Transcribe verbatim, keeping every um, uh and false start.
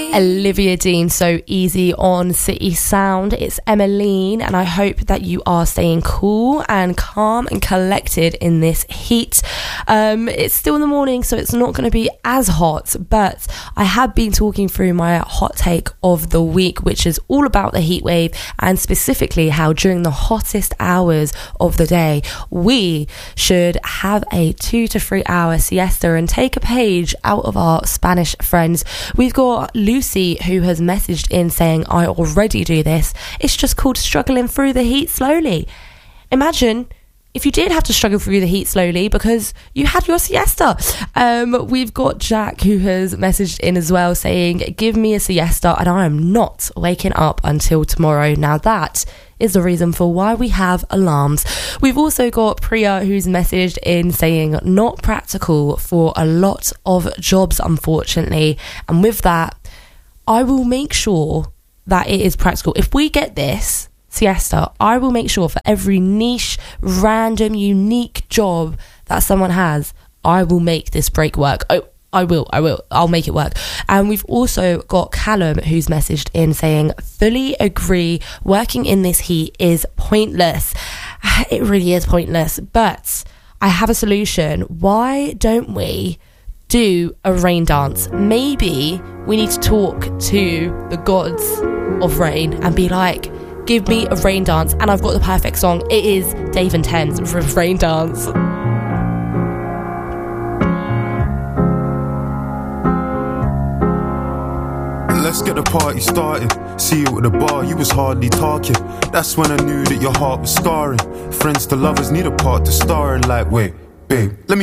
Olivia Dean, So Easy on City Sound. It's Emmeline, and I hope that you are staying cool and calm and collected in this heat. Um, it's still in the morning, so it's not going to be as hot, but I have been talking through my hot take of the week, which is all about the heat wave, and specifically how during the hottest hours of the day, we should have a two to three hour siesta and take a page out of our Spanish friends. We've got Lucy, who has messaged in saying, I already do this. It's just called struggling through the heat slowly. Imagine if you did have to struggle through the heat slowly because you had your siesta. Um, we've got Jack, who has messaged in as well saying, give me a siesta and I am not waking up until tomorrow. Now that is the reason for why we have alarms. We've also got Priya, who's messaged in saying not practical for a lot of jobs, unfortunately. And with that, I will make sure that it is practical. If we get this siesta, I will make sure for every niche, random, unique job that someone has, I will make this break work. Oh, I will, I will, I'll make it work. And we've also got Callum, who's messaged in saying, fully agree, working in this heat is pointless. It really is pointless, but I have a solution. Why don't we do a rain dance? Maybe we need to talk to the gods of rain and be like, give me a rain dance. And I've got the perfect song. It is Dave and Tens for Rain Dance. Let's get the party started. See you at the bar, you was hardly talking. That's when I knew that your heart was scarring. Friends to lovers need a part to star in. Like, wait, babe, let me